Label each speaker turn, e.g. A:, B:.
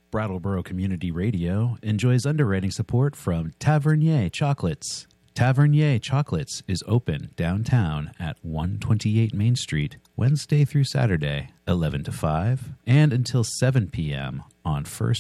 A: Brattleboro Community Radio enjoys underwriting support from Tavernier Chocolates. Tavernier Chocolates is open downtown at 128 Main Street, Wednesday through Saturday, 11 to 5, and until 7 p.m. on First